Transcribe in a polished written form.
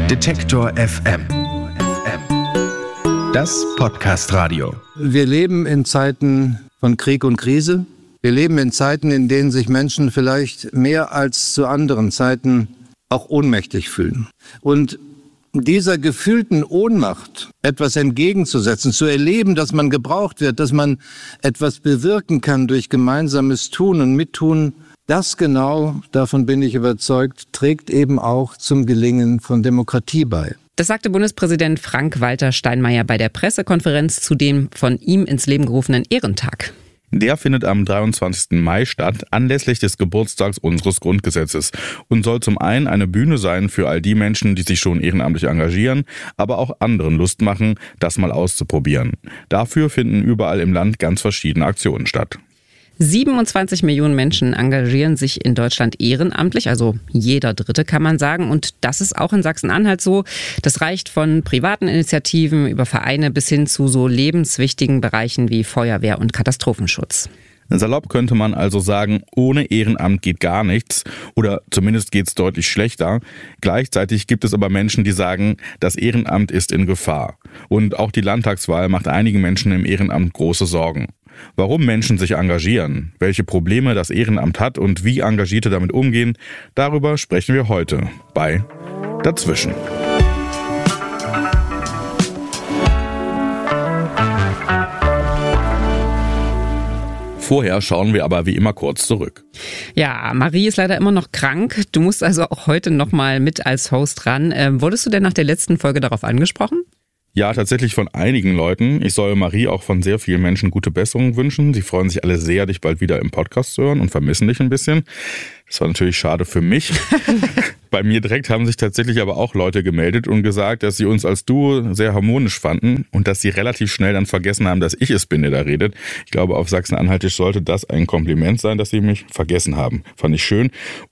Detektor FM. Das Podcast-Radio. Wir leben in Zeiten von Krieg und Krise. Wir leben in Zeiten, in denen sich Menschen vielleicht mehr als zu anderen Zeiten auch ohnmächtig fühlen. Und dieser gefühlten Ohnmacht etwas entgegenzusetzen, zu erleben, dass man gebraucht wird, dass man etwas bewirken kann durch gemeinsames Tun und Mittun, das genau, davon bin ich überzeugt, trägt eben auch zum Gelingen von Demokratie bei. Das sagte Bundespräsident Frank-Walter Steinmeier bei der Pressekonferenz zu dem von ihm ins Leben gerufenen Ehrentag. Der findet am 23. Mai statt, anlässlich des Geburtstags unseres Grundgesetzes und soll zum einen eine Bühne sein für all die Menschen, die sich schon ehrenamtlich engagieren, aber auch anderen Lust machen, das mal auszuprobieren. Dafür finden überall im Land ganz verschiedene Aktionen statt. 27 Millionen Menschen engagieren sich in Deutschland ehrenamtlich, also jeder Dritte kann man sagen. Und das ist auch in Sachsen-Anhalt so. Das reicht von privaten Initiativen über Vereine bis hin zu so lebenswichtigen Bereichen wie Feuerwehr und Katastrophenschutz. Salopp könnte man also sagen, ohne Ehrenamt geht gar nichts oder zumindest geht es deutlich schlechter. Gleichzeitig gibt es aber Menschen, die sagen, das Ehrenamt ist in Gefahr. Und auch die Landtagswahl macht einigen Menschen im Ehrenamt große Sorgen. Warum Menschen sich engagieren, welche Probleme das Ehrenamt hat und wie Engagierte damit umgehen, darüber sprechen wir heute bei Dazwischen. Vorher schauen wir aber wie immer kurz zurück. Ja, Marie ist leider immer noch krank. Du musst also auch heute nochmal mit als Host ran. Wurdest du denn nach der letzten Folge darauf angesprochen? Ja, tatsächlich von einigen Leuten. Ich soll Marie auch von sehr vielen Menschen gute Besserung wünschen. Sie freuen sich alle sehr, dich bald wieder im Podcast zu hören und vermissen dich ein bisschen. Das war natürlich schade für mich. Bei mir direkt haben sich tatsächlich aber auch Leute gemeldet und gesagt, dass sie uns als Duo sehr harmonisch fanden und dass sie relativ schnell dann vergessen haben, dass ich es bin, der da redet. Ich glaube, auf Sachsen-Anhaltisch sollte das ein Kompliment sein, dass sie mich vergessen haben. Fand ich schön.